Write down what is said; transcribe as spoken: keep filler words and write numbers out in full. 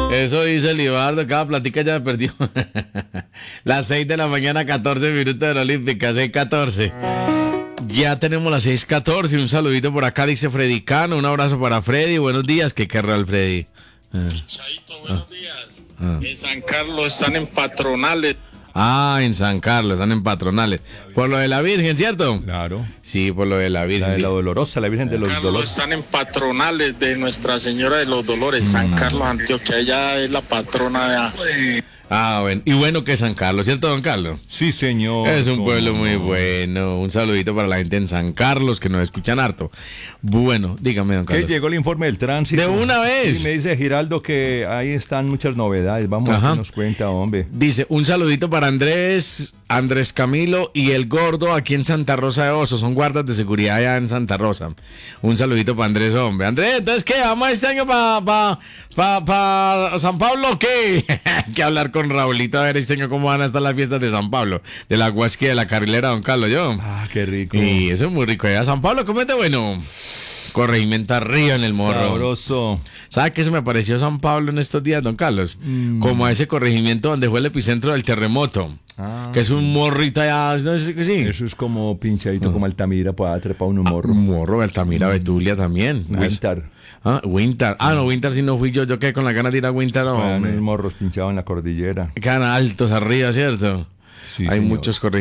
Eso dice Libardo, cada platica ya me perdió. Las seis de la mañana, catorce minutos de la Olímpica, seis catorce. Ya tenemos las seis catorce, un saludito por acá, dice Freddy Cano, un abrazo para Freddy, buenos días, qué querrá Freddy. Ah. Chaito, buenos ah. días. Ah. En San Carlos están en patronales. Ah, en San Carlos, están en patronales. Por lo de la Virgen, ¿cierto? Claro. Sí, por lo de la Virgen. La de la Dolorosa, la Virgen de los Carlos Dolores. Están en patronales de Nuestra Señora de los Dolores, San mm. Carlos, Antioquia. Ella es la patrona de... Ah, bueno. Y bueno que San Carlos, ¿cierto, don Carlos? Sí, señor. Es un pueblo muy bueno. Un saludito para la gente en San Carlos que nos escuchan harto. Bueno, dígame, don Carlos. ¿Qué llegó el informe del tránsito? De una vez. Sí, me dice Giraldo que ahí están muchas novedades. Vamos Ajá. a ver qué nos cuenta, hombre. Dice, un saludito para Andrés, Andrés Camilo y el Gordo aquí en Santa Rosa de Osos. Son guardas de seguridad allá en Santa Rosa. Un saludito para Andrés, hombre. Andrés, entonces, ¿qué? ¿Vamos este año para pa, pa, pa San Pablo o qué? Hay que hablar con Raulito a ver este año cómo van a estar las fiestas de San Pablo. De la Guasquilla, de la Carrilera, don Carlos, yo. Ah, qué rico. Y eso es muy rico. Allá San Pablo, ¿cómo es de bueno? Corregimiento arriba en el morro. Sabroso. ¿Sabe qué se me apareció San Pablo en estos días, don Carlos? Mm. Como a ese corregimiento donde fue el epicentro del terremoto. Ah, que es un morrito allá, no sé qué sí. Eso es como pinchadito, uh. como Altamira, puede trepar un morro. Un morro, Altamira, mm. Betulia también. Winter. Ah, Winter. Ah, no, Winter sí no fui yo. Yo quedé con la ganas de ir a Winter. No, los morros pinchados en la cordillera. Quedan altos arriba, ¿cierto? Sí, Hay señor. muchos corregimientos.